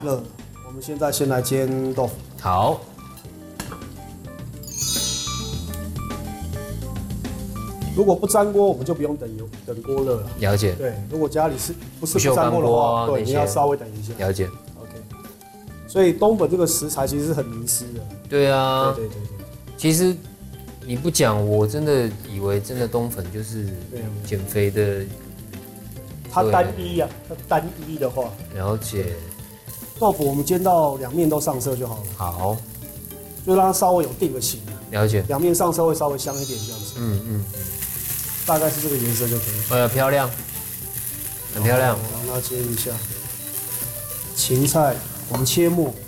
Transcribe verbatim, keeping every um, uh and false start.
热了，我们现在先来煎豆腐。 好。 如果不粘锅，我们就不用等油等锅热了。 了解。 对，如果家里是不是不锈钢不粘锅的话， 锅对，你要稍微等一下。 了解。 OK。所以冬粉这个食材其实是很迷失的。 对啊。 对对对对。 其实你不讲，我真的以为真的冬粉就是减肥的。 它单一呀、啊，它单一的话。 了解。 豆腐我们煎到两面都上色就好了。 好。 就让它稍微有定个型。 了解。 两面上色会稍微香一点，这样子。 嗯嗯嗯。 大概是这个颜色就可以。 呃，漂亮，很漂亮。 我让它煎一下。芹菜我们切末。